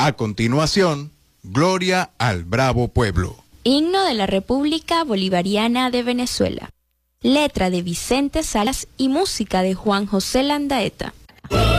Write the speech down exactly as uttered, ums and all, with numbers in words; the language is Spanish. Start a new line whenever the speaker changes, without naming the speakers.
A continuación, Gloria al Bravo Pueblo.
Himno de la República Bolivariana de Venezuela. Letra de Vicente Salas y música de Juan José Landaeta.